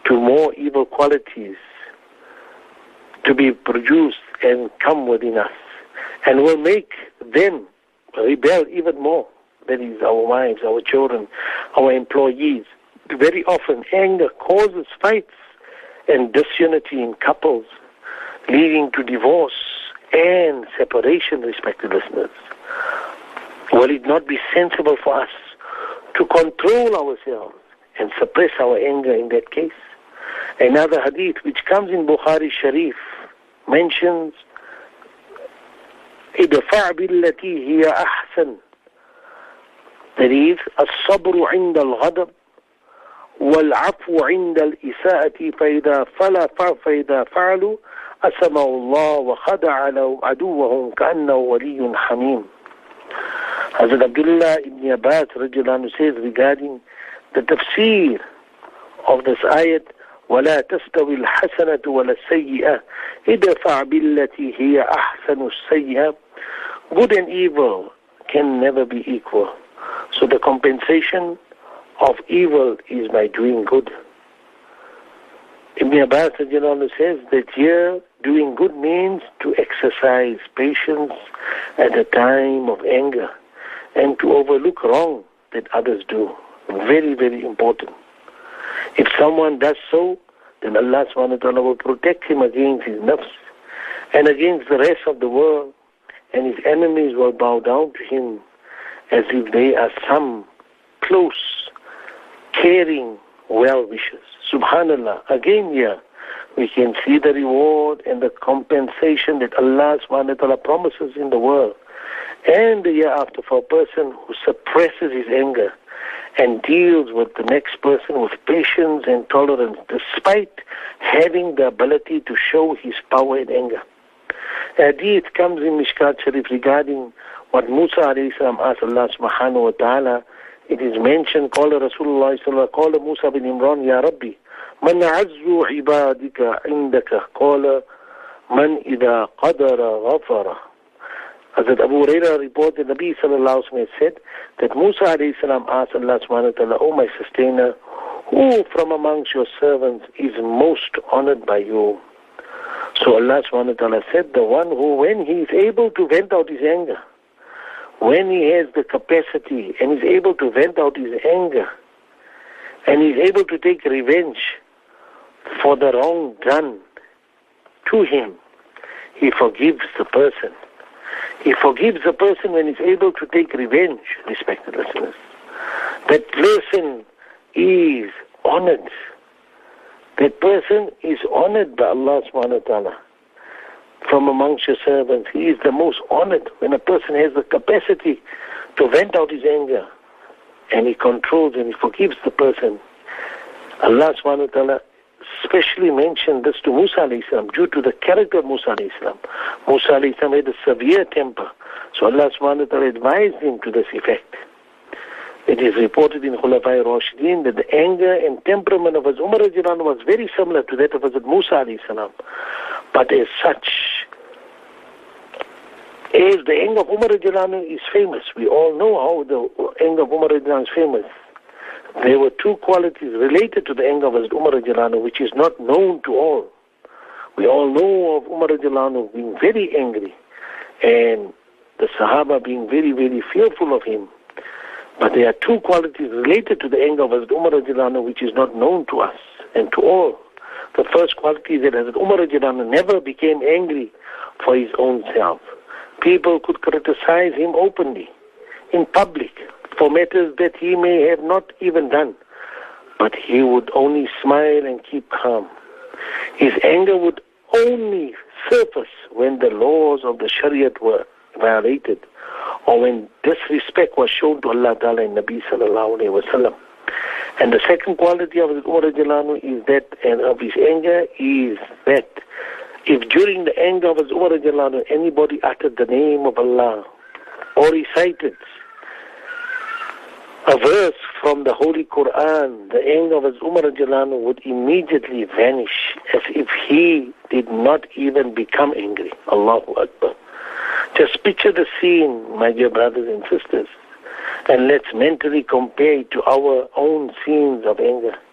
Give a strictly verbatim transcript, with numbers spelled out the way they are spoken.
to more evil qualities to be produced and come within us, and will make them rebel even more. That is our wives, our children, our employees. Very often anger causes fights and disunity in couples, leading to divorce and separation, respected listeners. Will it not be sensible for us to control ourselves and suppress our anger in that case? Another hadith which comes in Bukhari Sharif mentions, idfa' billati hiya ahsan. That is, as-sabru 'inda al-ghadab wal-'afwu 'inda al-isa'ati fa-idha fala fa-idha fa'alu asma'u Allah wa khada'a lahum aduwwahum ka'annahu waliyyun hamim. Hazrat Abdullah ibn Abbas radiallahu anhu says regarding the tafsir of this ayat, وَلَا تَسْتَوِي الْحَسَنَةُ وَلَا السَّيِّئَةُ إِدْفَعْ بِالَّتِي هِيَ أَحْسَنُ السَّيِّئَةِ. Good and evil can never be equal. So the compensation of evil is by doing good. Ibn Abbas says that here doing good means to exercise patience at a time of anger and to overlook wrong that others do. Very, very important. If someone does so, then Allah subhanahu wa ta'ala will protect him against his nafs and against the rest of the world, and his enemies will bow down to him as if they are some close, caring well-wishers. Subhanallah. Again here, we can see the reward and the compensation that Allah subhanahu wa ta'ala promises in the world and the year after for a person who suppresses his anger and deals with the next person with patience and tolerance despite having the ability to show his power and anger. Hadith comes in Mishkat Sharif regarding what Musa alayhi salam asked Allah subhanahu wa ta'ala. It is mentioned, Qala Rasulullah sallallahu Qala Musa bin Imran, Ya Rabbi, Man azzu ibadika indaka, Qala Man idha qadara ghafara. Hazrat Abu Hurairah reported, Nabi sallallahu alayhi wa said that Musa alayhi salam asked Allah subhanahu wa ta'ala, O my sustainer, who from amongst your servants is most honored by you? So Allah subhanahu wa ta'ala said, the one who, when he is able to vent out his anger, when he has the capacity and is able to vent out his anger, and is able to take revenge for the wrong done to him, he forgives the person. He forgives the person when he's able to take revenge, respected listeners. That person is honored. That person is honored by Allah subhanahu wa ta'ala. From amongst your servants, he is the most honored when a person has the capacity to vent out his anger and he controls and he forgives the person. Allah subhanahu wa ta'ala specially mentioned this to Musa alayhi salam due to the character of Musa alayhi salam. Musa alayhi salam had a severe temper, so Allah subhanahu wa ta'ala advised him to this effect. It is reported in Khulafai Rashidin that the anger and temperament of Hazrat Umar radiallahu anhu was very similar to that of Hazrat Musa alayhi salam. But as such, as the anger of Umar radiallahu anhu is famous, we all know how the anger of Umar radiallahu anhu is famous. There were two qualities related to the anger of Hazrat Umar radiallahu anhu, which is not known to all. We all know of Umar radiallahu anhu being very angry and the Sahaba being very, very fearful of him. But there are two qualities related to the anger of Hazrat Umar radiallahu anhu, which is not known to us and to all. The first quality is that Hazrat Umar radiallahu anhu never became angry for his own self. People could criticize him openly, in public, for matters that he may have not even done. But he would only smile and keep calm. His anger would only surface when the laws of the Shariat were violated, or when disrespect was shown to Allah Ta'ala and Nabi Sallallahu Alaihi Wasallam. And the second quality of Umar radiallahu anhu is that, and of his anger, is that if during the anger of Umar radiallahu anhu anybody uttered the name of Allah or recited a verse from the Holy Quran, the anger of Umar radiallahu anhu would immediately vanish as if he did not even become angry. Allahu Akbar. Just picture the scene, my dear brothers and sisters, and let's mentally compare it to our own scenes of anger.